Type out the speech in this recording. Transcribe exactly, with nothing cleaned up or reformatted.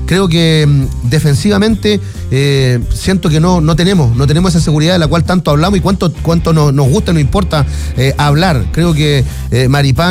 creo que mm, defensivamente eh, siento que no, no tenemos, no tenemos esa seguridad de la cual tanto hablamos y cuánto, cuánto nos, nos gusta, nos importa eh, hablar. Creo que eh, Maripán